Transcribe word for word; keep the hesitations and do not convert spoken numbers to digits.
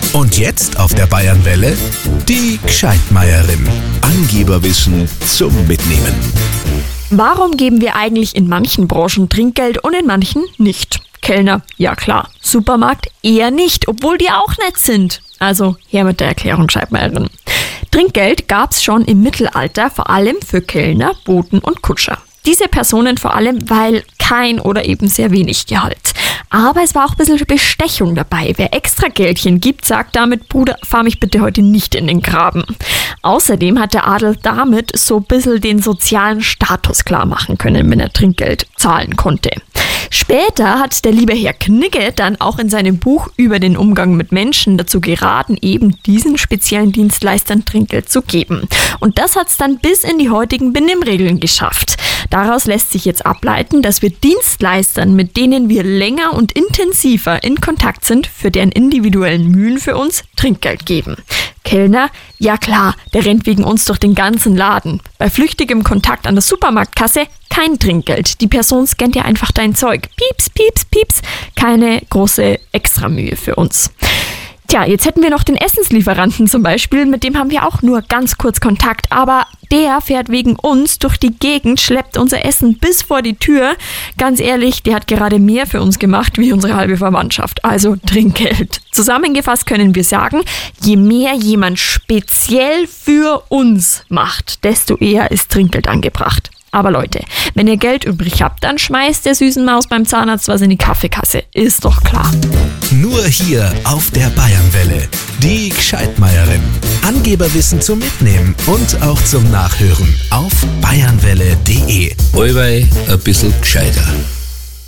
Und jetzt auf der Bayernwelle die Gscheidmeierin. Angeberwissen zum Mitnehmen. Warum geben wir eigentlich in manchen Branchen Trinkgeld und in manchen nicht? Kellner, ja klar. Supermarkt, eher nicht, obwohl die auch nett sind. Also her mit der Erklärung, Gscheidmeierin. Trinkgeld gab's schon im Mittelalter, vor allem für Kellner, Boten und Kutscher. Diese Personen vor allem, weil kein oder eben sehr wenig Gehalt. Aber es war auch ein bisschen Bestechung dabei. Wer extra Geldchen gibt, sagt damit, Bruder, fahr mich bitte heute nicht in den Graben. Außerdem hat der Adel damit so ein bisschen den sozialen Status klar machen können, wenn er Trinkgeld zahlen konnte. Später hat der liebe Herr Knigge dann auch in seinem Buch über den Umgang mit Menschen dazu geraten, eben diesen speziellen Dienstleistern Trinkgeld zu geben. Und das hat es dann bis in die heutigen Benimmregeln geschafft. Daraus lässt sich jetzt ableiten, dass wir Dienstleistern, mit denen wir länger und intensiver in Kontakt sind, für deren individuellen Mühen für uns Trinkgeld geben. Kellner, ja klar, der rennt wegen uns durch den ganzen Laden. Bei flüchtigem Kontakt an der Supermarktkasse kein Trinkgeld. Die Person scannt ja einfach dein Zeug. Pieps, pieps, pieps. Keine große Extramühe für uns. Tja, jetzt hätten wir noch den Essenslieferanten zum Beispiel, mit dem haben wir auch nur ganz kurz Kontakt, aber der fährt wegen uns durch die Gegend, schleppt unser Essen bis vor die Tür. Ganz ehrlich, der hat gerade mehr für uns gemacht wie unsere halbe Verwandtschaft, also Trinkgeld. Zusammengefasst können wir sagen, je mehr jemand speziell für uns macht, desto eher ist Trinkgeld angebracht. Aber Leute, wenn ihr Geld übrig habt, dann schmeißt der süßen Maus beim Zahnarzt was in die Kaffeekasse. Ist doch klar. Nur hier auf der Bayernwelle. Die Gscheidmeierin. Angeberwissen zum Mitnehmen und auch zum Nachhören auf bayernwelle punkt de. Allweil ein bisschen gescheiter.